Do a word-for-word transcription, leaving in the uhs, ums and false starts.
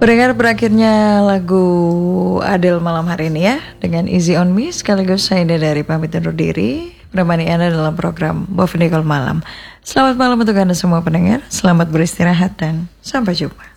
Pendengar, berakhirnya lagu Adele malam hari ini ya, dengan Easy On Me. Sekaligus saya dari pamit undur diri, menemani Anda dalam program Bovendigol Malam. Selamat malam untuk Anda semua pendengar, selamat beristirahat dan sampai jumpa.